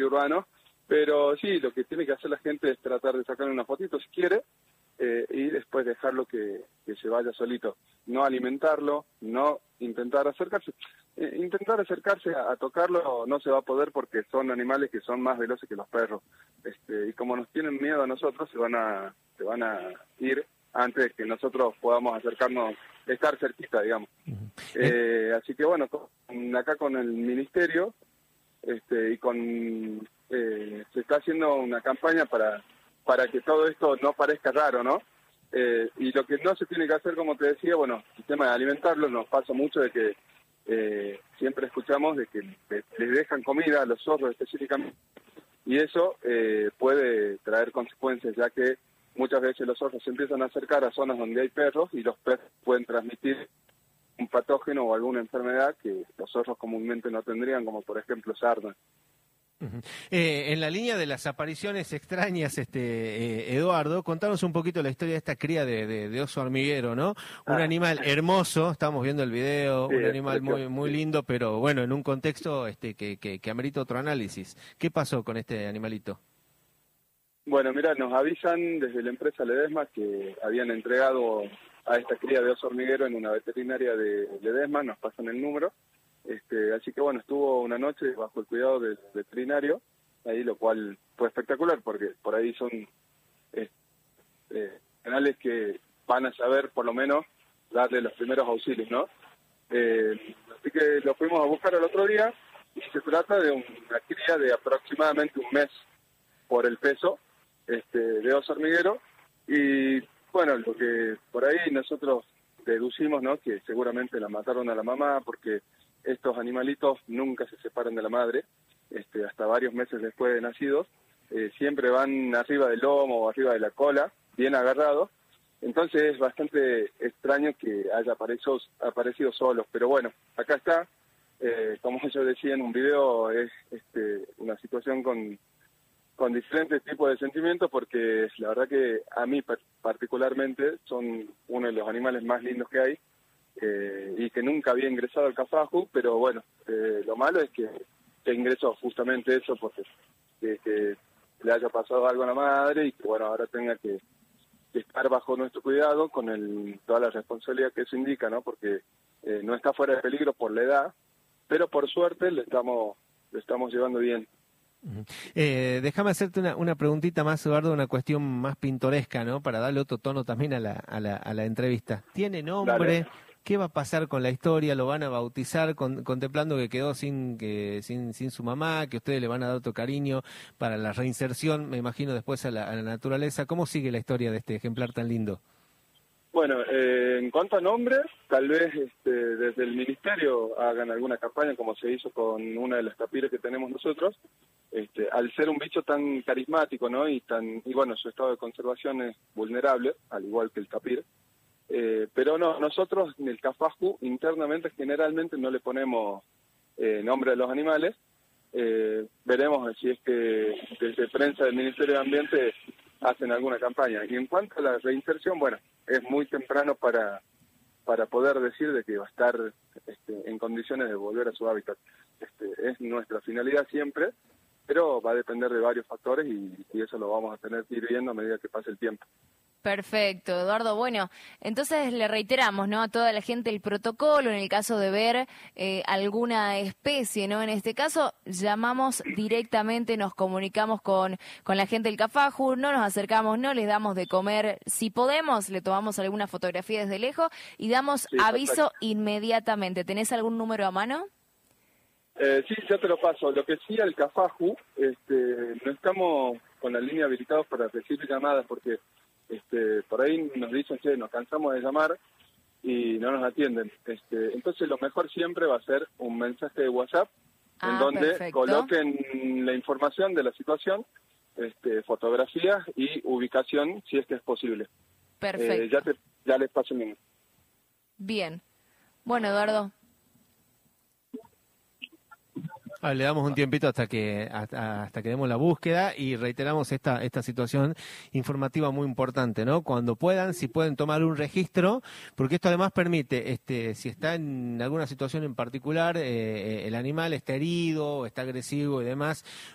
núcleo urbano, pero sí, lo que tiene que hacer la gente es tratar de sacarle una fotito si quiere, y después dejarlo que se vaya solito. No alimentarlo, no intentar acercarse. Intentar acercarse a tocarlo no se va a poder porque son animales que son más veloces que los perros. Y como nos tienen miedo a nosotros, se van a ir antes de que nosotros podamos acercarnos, estar cerquita, digamos. Así que bueno, acá con el ministerio y con se está haciendo una campaña para que todo esto no parezca raro, ¿no? Y lo que no se tiene que hacer, como te decía, bueno, el tema de alimentarlos, nos pasa mucho de que siempre escuchamos de que les dejan comida a los zorros específicamente, y eso puede traer consecuencias, ya que muchas veces los zorros se empiezan a acercar a zonas donde hay perros y los perros pueden transmitir un patógeno o alguna enfermedad que los zorros comúnmente no tendrían, como por ejemplo sarna. En la línea de las apariciones extrañas, Eduardo, contanos un poquito la historia de esta cría de oso hormiguero, ¿no? Un animal hermoso, estamos viendo el video, sí, un animal muy lindo, pero bueno, en un contexto que amerita otro análisis. ¿Qué pasó con este animalito? Bueno, mira, nos avisan desde la empresa Ledesma que habían entregado a esta cría de oso hormiguero en una veterinaria de Ledesma, nos pasan el número. Así que bueno, estuvo una noche bajo el cuidado del veterinario, ahí, lo cual fue espectacular porque por ahí son canales que van a saber por lo menos darle los primeros auxilios, ¿no? Así que lo fuimos a buscar el otro día y se trata de una cría de aproximadamente un mes por el peso de oso hormiguero, y bueno, lo que por ahí nosotros deducimos, ¿no? Que seguramente la mataron a la mamá porque estos animalitos nunca se separan de la madre, hasta varios meses después de nacidos, siempre van arriba del lomo o arriba de la cola, bien agarrados. Entonces es bastante extraño que haya aparecido solos, pero bueno, acá está. Como yo decía en un video, es una situación con diferentes tipos de sentimientos, porque la verdad que a mí particularmente son uno de los animales más lindos que hay, y que nunca había ingresado al Cafaju, pero bueno, lo malo es que ingresó justamente eso, porque que le haya pasado algo a la madre y que bueno, ahora tenga que estar bajo nuestro cuidado con toda la responsabilidad que eso indica, ¿no? Porque no está fuera de peligro por la edad, pero por suerte lo estamos llevando bien. Déjame hacerte una preguntita más, Eduardo, una cuestión más pintoresca, ¿no? Para darle otro tono también a la entrevista. ¿Tiene nombre? Dale. ¿Qué va a pasar con la historia? ¿Lo van a bautizar contemplando que quedó sin su mamá, que ustedes le van a dar otro cariño para la reinserción, me imagino, después a la naturaleza? ¿Cómo sigue la historia de este ejemplar tan lindo? Bueno, en cuanto a nombre, tal vez desde el ministerio hagan alguna campaña como se hizo con una de las tapires que tenemos nosotros. Al ser un bicho tan carismático, ¿no? Y bueno, su estado de conservación es vulnerable, al igual que el tapir. Pero no, nosotros en el Cafaju internamente generalmente no le ponemos nombre a los animales. Veremos si es que desde prensa del Ministerio de Ambiente hacen alguna campaña. Y en cuanto a la reinserción, bueno, es muy temprano para poder decir de que va a estar en condiciones de volver a su hábitat. Es nuestra finalidad siempre, pero va a depender de varios factores y eso lo vamos a tener que ir viendo a medida que pase el tiempo. Perfecto, Eduardo. Bueno, entonces le reiteramos, ¿no?, a toda la gente el protocolo en el caso de ver alguna especie, ¿no? En este caso llamamos directamente, nos comunicamos con la gente del Cafaju, no nos acercamos, no les damos de comer, si podemos le tomamos alguna fotografía desde lejos y damos aviso inmediatamente. ¿Tenés algún número a mano? Sí, ya te lo paso. Lo que sí, al Cafaju, no estamos con la línea habilitados para recibir llamadas porque por ahí nos dicen que nos cansamos de llamar y no nos atienden. Entonces lo mejor siempre va a ser un mensaje de WhatsApp en donde coloquen la información de la situación, fotografías y ubicación si es que es posible. Perfecto. Ya les paso el número. Bien. Bueno, Eduardo. Le damos un tiempito hasta que demos la búsqueda y reiteramos esta situación informativa muy importante, ¿no? Cuando puedan, si pueden tomar un registro, porque esto además permite, si está en alguna situación en particular, el animal está herido, está agresivo y demás,